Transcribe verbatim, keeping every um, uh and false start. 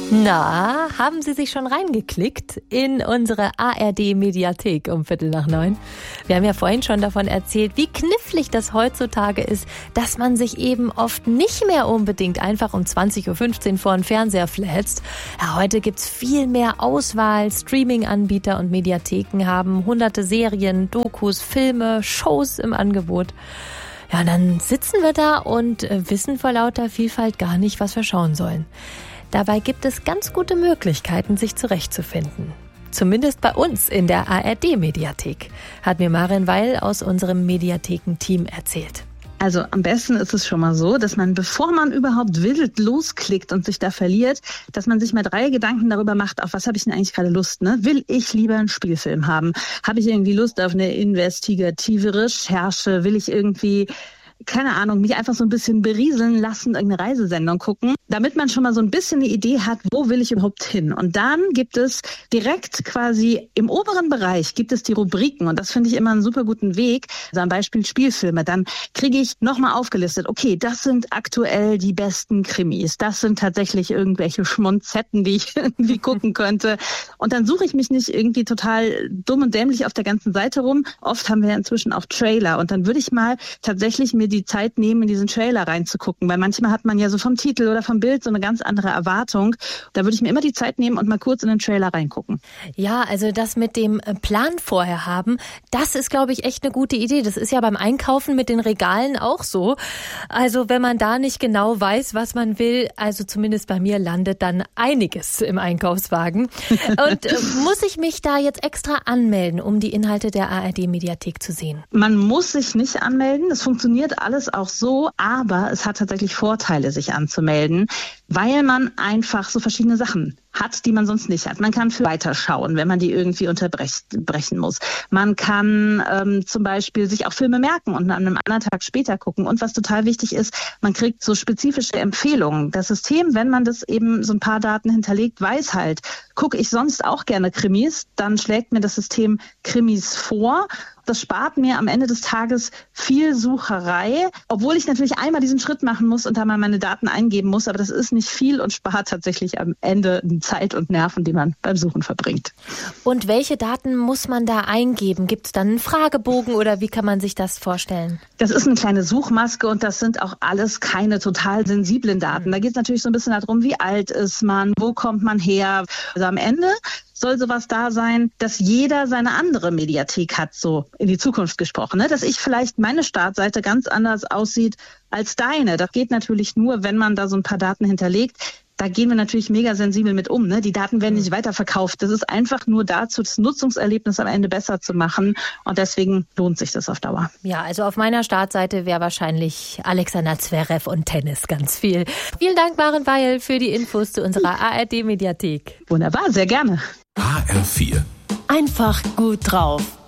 Na, haben Sie sich schon reingeklickt in unsere A R D-Mediathek um Viertel nach neun? Wir haben ja vorhin schon davon erzählt, wie knifflig das heutzutage ist, dass man sich eben oft nicht mehr unbedingt einfach um zwanzig Uhr fünfzehn vor den Fernseher flätzt. Ja, heute gibt's viel mehr Auswahl. Streaming-Anbieter und Mediatheken haben hunderte Serien, Dokus, Filme, Shows im Angebot. Ja, dann sitzen wir da und wissen vor lauter Vielfalt gar nicht, was wir schauen sollen. Dabei gibt es ganz gute Möglichkeiten, sich zurechtzufinden. Zumindest bei uns in der A R D-Mediathek, hat mir Maren Weil aus unserem Mediatheken-Team erzählt. Also am besten ist es schon mal so, dass man, bevor man überhaupt wild losklickt und sich da verliert, dass man sich mal drei Gedanken darüber macht, auf was habe ich denn eigentlich gerade Lust, ne? Will ich lieber einen Spielfilm haben? Habe ich irgendwie Lust auf eine investigative Recherche? Will ich irgendwie, keine Ahnung, mich einfach so ein bisschen berieseln lassen, irgendeine Reisesendung gucken, damit man schon mal so ein bisschen eine Idee hat, wo will ich überhaupt hin? Und dann gibt es direkt quasi im oberen Bereich gibt es die Rubriken und das finde ich immer einen super guten Weg. Also am Beispiel Spielfilme, dann kriege ich nochmal aufgelistet, okay, das sind aktuell die besten Krimis, das sind tatsächlich irgendwelche Schmonzetten, die ich irgendwie gucken könnte. Und dann suche ich mich nicht irgendwie total dumm und dämlich auf der ganzen Seite rum. Oft haben wir ja inzwischen auch Trailer und dann würde ich mal tatsächlich mir die Zeit nehmen, in diesen Trailer reinzugucken, weil manchmal hat man ja so vom Titel oder vom Bild so eine ganz andere Erwartung. Da würde ich mir immer die Zeit nehmen und mal kurz in den Trailer reingucken. Ja, also das mit dem Plan vorher haben, das ist, glaube ich, echt eine gute Idee. Das ist ja beim Einkaufen mit den Regalen auch so. Also wenn man da nicht genau weiß, was man will, also zumindest bei mir landet dann einiges im Einkaufswagen. Und äh, muss ich mich da jetzt extra anmelden, um die Inhalte der A R D-Mediathek zu sehen? Man muss sich nicht anmelden. Das funktioniert alles auch so, aber es hat tatsächlich Vorteile, sich anzumelden, weil man einfach so verschiedene Sachen hat, die man sonst nicht hat. Man kann für weiterschauen, wenn man die irgendwie unterbrechen muss. Man kann ähm, zum Beispiel sich auch Filme merken und an einem anderen Tag später gucken. Und was total wichtig ist, man kriegt so spezifische Empfehlungen. Das System, wenn man das eben so ein paar Daten hinterlegt, weiß halt, gucke ich sonst auch gerne Krimis, dann schlägt mir das System Krimis vor. Das spart mir am Ende des Tages viel Sucherei, obwohl ich natürlich einmal diesen Schritt machen muss und da mal meine Daten eingeben muss. Aber das ist nicht viel und spart tatsächlich am Ende Zeit und Nerven, die man beim Suchen verbringt. Und welche Daten muss man da eingeben? Gibt es dann einen Fragebogen oder wie kann man sich das vorstellen? Das ist eine kleine Suchmaske und das sind auch alles keine total sensiblen Daten. Da geht es natürlich so ein bisschen darum, wie alt ist man, wo kommt man her. Also am Ende soll sowas da sein, dass jeder seine andere Mediathek hat, so in die Zukunft gesprochen. Ne? Dass ich vielleicht meine Startseite ganz anders aussieht als deine. Das geht natürlich nur, wenn man da so ein paar Daten hinterlegt. Da gehen wir natürlich mega sensibel mit um. Ne? Die Daten werden nicht weiterverkauft. Das ist einfach nur dazu, das Nutzungserlebnis am Ende besser zu machen. Und deswegen lohnt sich das auf Dauer. Ja, also auf meiner Startseite wäre wahrscheinlich Alexander Zverev und Tennis ganz viel. Vielen Dank, Maren Weil, für die Infos zu unserer A R D-Mediathek. Wunderbar, sehr gerne. H R vier. Einfach gut drauf.